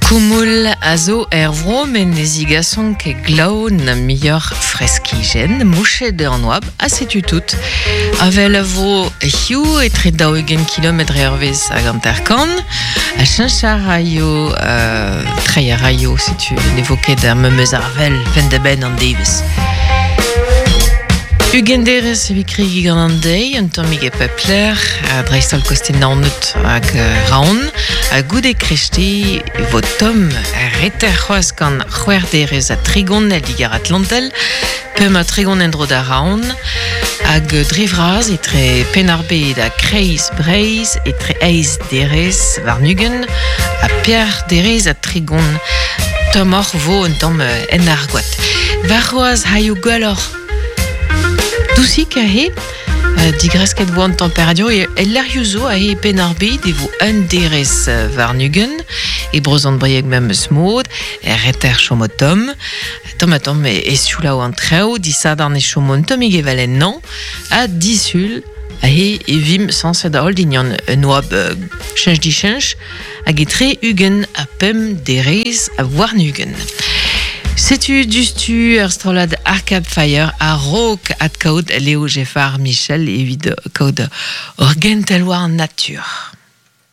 Cumul a zo vrom nezigason ke glav na millor freskigen, mouchet an oab, a setu tout. Avel a vo hiu etre 20 km ervez hag an terkan, a chanchar a yo, trei a yo, setu nevoket ar memeus arvel, pen da ben an devezh. Ugenderez evikri gant an dei, un tammig e pepler, a dreistol koste naonet hag raon, a goude kresti vo tom a reter c'hoaz gant c'hwerderez a trigon el digar atlantel, pem a trigon endro da raon, hag drivraz etre penarbe da kreiz breiz etre eiz derez war nugen, a pier derez a trigon tom or vo un tom en ar goat. Varroaz haio gwellor dousik a he, digresket vo an temperadur, e l'eriozo a he penarbe de vo un derez war nugen, e brozant brieg mem eus mod, e reter chomot tom e sioulaou an treo, disad an e chomot tomig e valen nan, a disul a he e vim sanset a hol dignan un oab chench di chench, hag etre ugen a pem derez a war nugen. Setu dustu ur strolad ar Campfire a rok at kaout Léo Geffard Michel evit kaout ur gentel war nature.